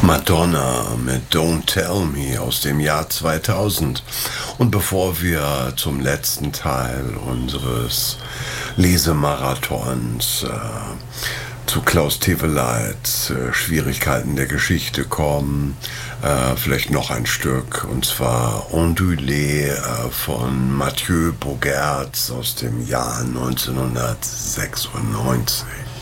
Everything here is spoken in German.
Madonna mit Don't Tell Me aus dem Jahr 2000. Und bevor wir zum letzten Teil unseres Lesemarathons zu Klaus Teweleits Schwierigkeiten der Geschichte kommen, vielleicht noch ein Stück, und zwar Ondulé von Mathieu Bogertz aus dem Jahr 1996.